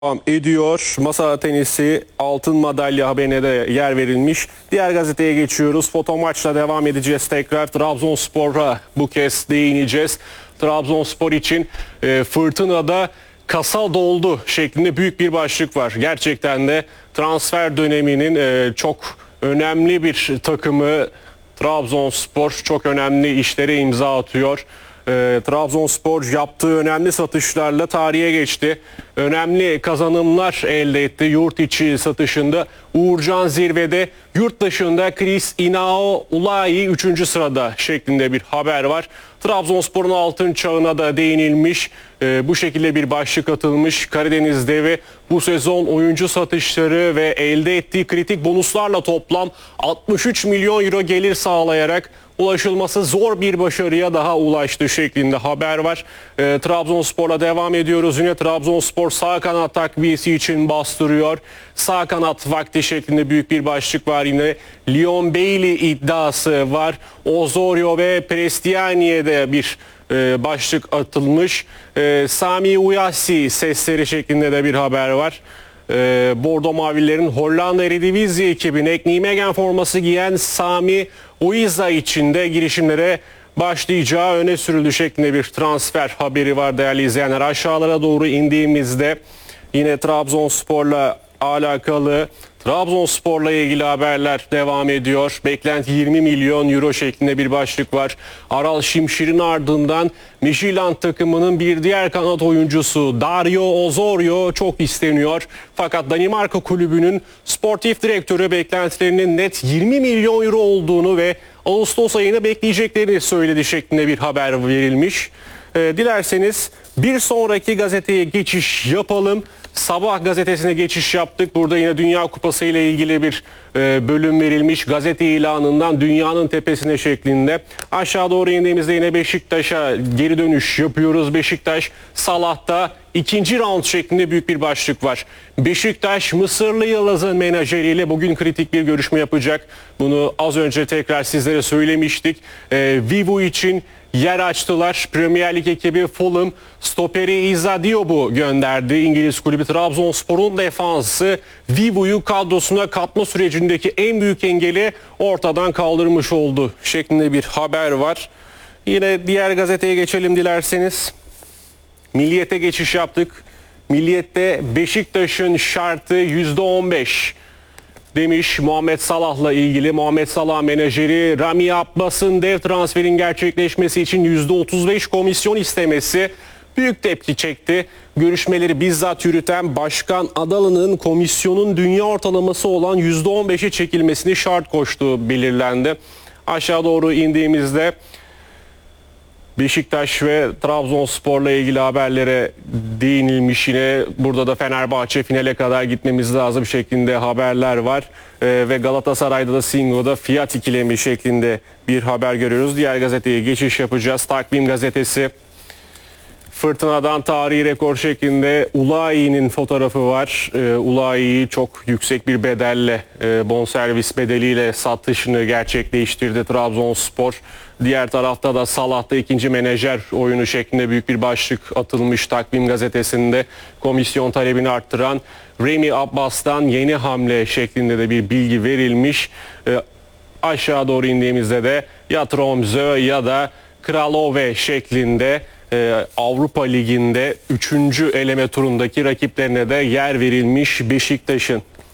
Devam ediyor. Masa tenisi altın madalya haberine de yer verilmiş. Diğer gazeteye geçiyoruz. Foto maçla devam edeceğiz tekrar. Trabzonspor'a bu kez değineceğiz. Trabzonspor için fırtınada kasa doldu şeklinde büyük bir başlık var. Gerçekten de transfer döneminin çok önemli bir takımı Trabzonspor çok önemli işlere imza atıyor. Trabzonspor yaptığı önemli satışlarla tarihe geçti. Önemli kazanımlar elde etti. Yurt içi satışında Uğurcan zirvede, yurt dışında Chris Inao Ulayi 3. sırada şeklinde bir haber var. Trabzonspor'un altın çağına da değinilmiş. Bu şekilde bir başlık atılmış. Karadeniz Devi bu sezon oyuncu satışları ve elde ettiği kritik bonuslarla toplam 63 milyon euro gelir sağlayarak ulaşılması zor bir başarıya daha ulaştı şeklinde haber var. Trabzonspor'la devam ediyoruz. Yine Trabzonspor sağ kanat takviyesi için bastırıyor. Sağ kanat vakti şeklinde büyük bir başlık var yine. Leon Bailey iddiası var. Osorio ve Prestiani'ye de bir başlık atılmış. Sami Uyasi sesleri şeklinde de bir haber var. Bordo Mavililerin Hollanda Eredivisie ekibine Nijmegen forması giyen Sami Uiza için de girişimlere başlayacağı öne sürüldü şeklinde bir transfer haberi var değerli izleyenler. Aşağılara doğru indiğimizde yine Trabzonspor'la alakalı, Trabzonspor'la ilgili haberler devam ediyor. Beklenti 20 milyon euro şeklinde bir başlık var. Aral Şimşir'in ardından Midtjylland takımının bir diğer kanat oyuncusu Dario Osorio çok isteniyor. Fakat Danimarka kulübünün sportif direktörü beklentilerinin net 20 milyon euro olduğunu ve Ağustos ayını bekleyeceklerini söyledi şeklinde bir haber verilmiş. Dilerseniz bir sonraki gazeteye geçiş yapalım. Sabah gazetesine geçiş yaptık. Burada yine Dünya Kupası ile ilgili bir bölüm verilmiş. Gazete ilanından dünyanın tepesine şeklinde. Aşağı doğru indiğimizde yine Beşiktaş'a geri dönüş yapıyoruz. Beşiktaş Salah'ta ikinci round şeklinde büyük bir başlık var. Beşiktaş Mısırlı Yıldız'ın menajeriyle bugün kritik bir görüşme yapacak. Bunu az önce tekrar sizlere söylemiştik. Vivu için yer açtılar. Premier Lig ekibi Fulham stoperi İza Diop'u gönderdi. İngiliz kulübü Trabzonspor'un defansı Vivu'yu kadrosuna katma sürecindeki en büyük engeli ortadan kaldırmış oldu şeklinde bir haber var. Yine diğer gazeteye geçelim dilerseniz. Milliyet'e geçiş yaptık. Milliyet'te Beşiktaş'ın şartı %15 demiş Muhammed Salah'la ilgili. Muhammed Salah menajeri Rami Abbas'ın dev transferin gerçekleşmesi için %35 komisyon istemesi büyük tepki çekti. Görüşmeleri bizzat yürüten Başkan Adalı'nın komisyonun dünya ortalaması olan %15'e çekilmesini şart koştuğu belirlendi. Aşağı doğru indiğimizde Beşiktaş ve Trabzonspor'la ilgili haberlere değinilmiş yine. Burada da Fenerbahçe finale kadar gitmemiz lazım şeklinde haberler var. Ve Galatasaray'da da Singo'da fiyat ikilemi şeklinde bir haber görüyoruz. Diğer gazeteye geçiş yapacağız. Takvim gazetesi. Fırtınadan tarihi rekor şeklinde Ulayi'nin fotoğrafı var. Ulayi'yi çok yüksek bir bedelle, bonservis bedeliyle satışını gerçekleştirdi Trabzonspor. Diğer tarafta da Salah'ta ikinci menajer oyunu şeklinde büyük bir başlık atılmış Takvim gazetesinde. Komisyon talebini arttıran Rami Abbas'tan yeni hamle şeklinde de bir bilgi verilmiş. Aşağı doğru indiğimizde de ya Tromsø ya da Kralove şeklinde Avrupa Ligi'nde 3. eleme turundaki rakiplerine de yer verilmiş Beşiktaş'ın.